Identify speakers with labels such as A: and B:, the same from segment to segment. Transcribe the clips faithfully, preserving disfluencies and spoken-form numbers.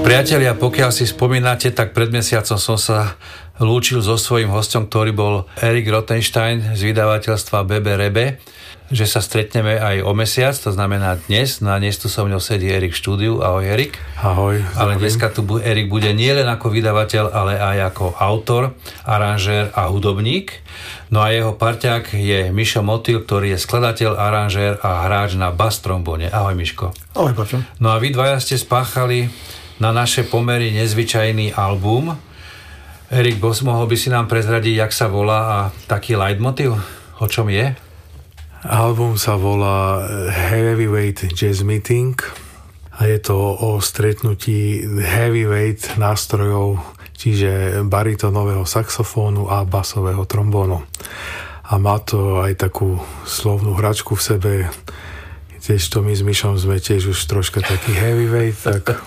A: Priatelia, pokiaľ si spomínate, tak pred mesiacom som sa lúčil so svojím hostom, ktorý bol Erik Rothenstein z vydavateľstva bé bé Rebe, že sa stretneme aj o mesiac, to znamená dnes. No a dnes tu so mnou sedí Erik v štúdiu. Ahoj, Erik.
B: Ahoj.
A: Ale dneska tu Erik bude nielen ako vydavateľ, ale aj ako autor, aranžér a hudobník. No a jeho parťák je Mišo Motýl, ktorý je skladateľ, aranžér a hráč na bas trombone. Ahoj, Miško.
C: Ahoj, Paťo.
A: No a vy dvaja ste spáchali na naše pomery nezvyčajný album. Erik, mohol by si nám prezradiť, jak sa volá a taký leitmotiv? O čom je?
B: Album sa volá Heavyweight Jazz Meeting a je to o stretnutí heavyweight nástrojov, čiže baritónového saxofónu a basového trombónu. A má to aj takú slovnú hračku v sebe. Tiež to my s Mišom sme tiež už troška taký heavyweight, tak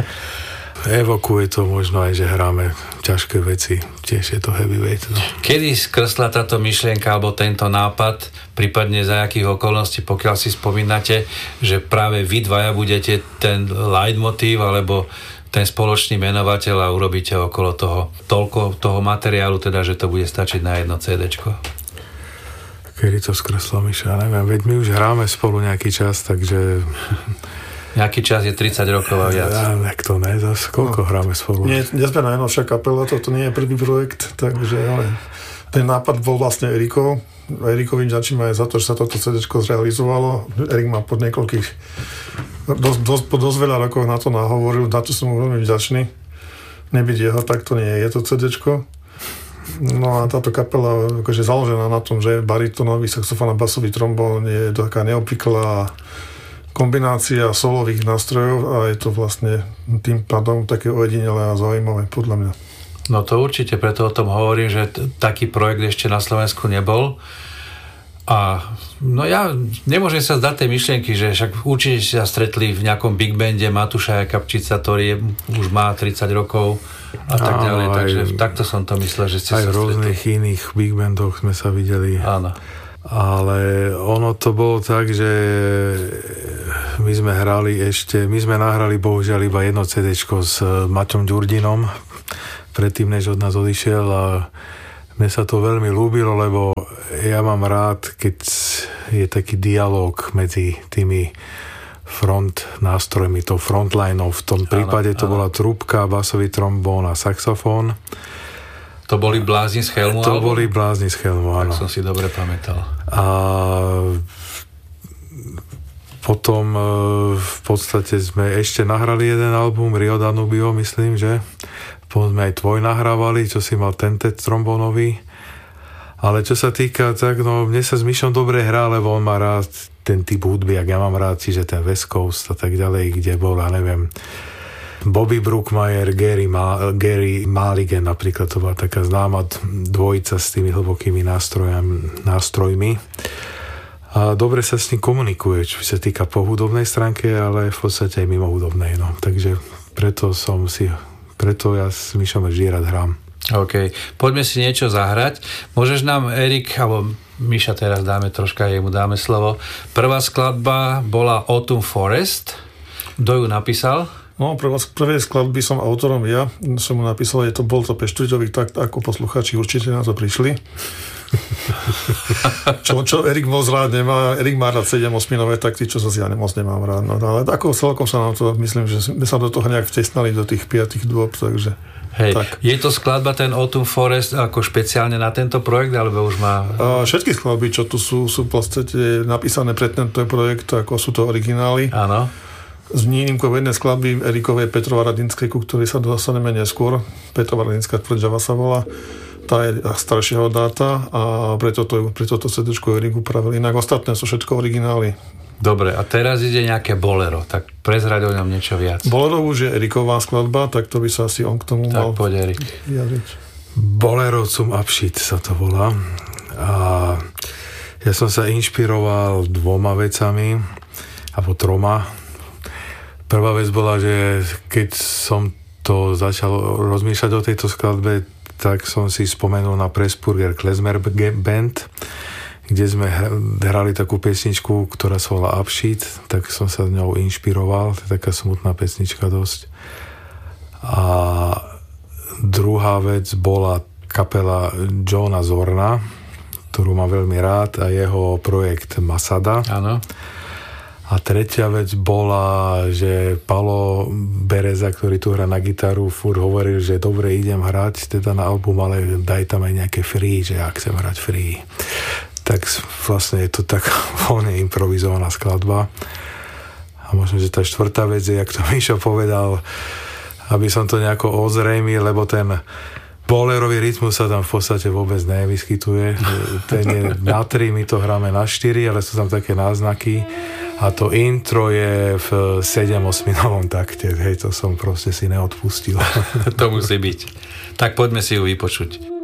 B: evokuje to možno aj, že hráme ťažké veci. Tiež je to heavyweight. No.
A: Kedy skrsla táto myšlienka alebo tento nápad, prípadne za akých okolností, pokiaľ si spomínate, že práve vy dvaja budete ten leitmotív alebo ten spoločný menovateľ a urobíte okolo toho toľko toho materiálu, teda, že to bude stačiť na jedno cédečko?
B: Kedy to skrslo, Miša? Ja neviem, veď my už hráme spolu nejaký čas, takže...
A: Nejaký čas je tridsať rokov a viac.
B: Ja, jak to ne, zase koľko no, hráme spolu?
C: Nie, nie sme najnovšia kapela, toto nie je prvý projekt, takže ale ten nápad bol vlastne Erikov. Erikovi ďačíme aj za to, že sa toto cédečko zrealizovalo. Erik má pod niekoľkých dosť, dosť, po dosť veľa rokov na to nahovoril, na to som mu veľmi vďačný. Nebyť jeho, tak to nie je to cédečko. No a táto kapela akože založená na tom, že baritónový saxofón a basový trombón je taká neobvyklá kombinácia solových nástrojov a je to vlastne tým pádom také ojedinelé a zaujímavé, podľa mňa.
A: No to určite, preto o tom hovorím, že t- taký projekt ešte na Slovensku nebol. A no ja nemôžem sa zdať tej myšlienky, že však určite sa stretli v nejakom big bande Matúša Jakabčica, ktorý je, už má tridsať rokov a tak ďalej. Áno, takže aj, takto som to myslel, že ste sa stretli. Aj v rôznych
B: iných big bandoch sme sa videli.
A: Áno.
B: Ale ono to bolo tak, že my sme hrali ešte, my sme nahrali bohužiaľ iba jedno cédečko s Maťom Ďurdinom predtým, než od nás odišiel a mne sa to veľmi ľúbilo, lebo ja mám rád, keď je taký dialóg medzi tými front nástrojmi, to frontlineov. V tom prípade áno, to áno. bola trúbka, basový trombón a saxofón.
A: To boli Blázni z Chelmu?
B: To
A: alebo?
B: boli Blázni z Chelmu, áno.
A: Tak som si dobre pamätal.
B: A potom v podstate sme ešte nahrali jeden album, Rio Danubio, myslím, že? Potom sme aj tvoj nahrávali, čo si mal tentet trombónový. Ale čo sa týka, tak no, mne sa s Mišom dobre hrá, lebo on má rád ten typ hudby, ak ja mám rád, čiže ten West Coast a tak ďalej, kde bol, ja neviem, Bobby Brookmeyer, Gary, Ma- Gary Mulligan napríklad, to bola taká známa dvojica s tými hlbokými nástrojami, nástrojmi. A dobre sa s ním komunikuje, čo sa týka po hudobnej stránke, ale v podstate aj mimo hudobnej. No. Takže preto som si, preto ja s Mišom vždy rád hrám.
A: OK, poďme si niečo zahrať. Môžeš nám, Erik, alebo Miša teraz dáme troška, jemu dáme slovo. Prvá skladba bola Autumn Forest. Kto ju napísal?
C: No, prvá, prvé skladby som autorom ja. Som mu napísal, je to, bol to peštvrťový takt, ako poslucháči určite na to prišli. čo, čo Erik moc rád nemá. Erik má rád sedem osminové takty, čo zase ja moc nemám rád. No, ale ako celkom sa nám to, myslím, že sme sa do toho nejak vtesnali do tých piatých dôb, takže...
A: Hej,
C: tak.
A: Je to skladba ten Autumn Forest ako špeciálne na tento projekt, alebo už má...
C: A všetky skladby, čo tu sú, sú v podstate napísané pre tento projekt, ako sú to originály.
A: Áno.
C: S výnimkou jednej skladby Erikovej Petrova Radinskej, ku ktorej sa dostaneme neskôr. Petrova Radinská tvrdžava sa volá. Tá je staršieho dáta a preto to, preto to cédečko Erik upravil. Inak ostatné sú všetko originály.
A: Dobre, a teraz ide nejaké bolero, tak prezraď o ňom niečo viac.
C: Bolero už je Eriková skladba, tak to by sa asi on k tomu
A: tak
C: mal...
A: Tak poď, Erik.
B: Bolero zum Abschied sa to volá. A ja som sa inšpiroval dvoma vecami, alebo troma. Prvá vec bola, že keď som to začal rozmýšľať o tejto skladbe, tak som si spomenul na Pressburger Klezmer Band, kde sme hrali takú pesničku, ktorá sa volá Abschied, tak som sa ňou inšpiroval, to je taká smutná pesnička dosť. A druhá vec bola kapela Johna Zorna, ktorú mám veľmi rád, a jeho projekt Masada.
A: Áno.
B: A tretia vec bola, že Palo Bereza, ktorý tu hrá na gitaru, furt hovoril, že dobre, idem hrať teda na album, ale daj tam aj nejaké free, že ja chcem hrať free. Tak vlastne je to tak voľne improvizovaná skladba. A možno, že tá štvrtá vec je, jak to Mišo povedal, aby som to nejako ozrejmil, lebo ten bolerový rytmus sa tam v podstate vôbec nevyskytuje. Ten je na tri, my to hráme na štyri, ale sú tam také náznaky. A to intro je v sedem osminovom takte. Hej, to som proste si neodpustil.
A: To musí byť. Tak poďme si ju vypočuť.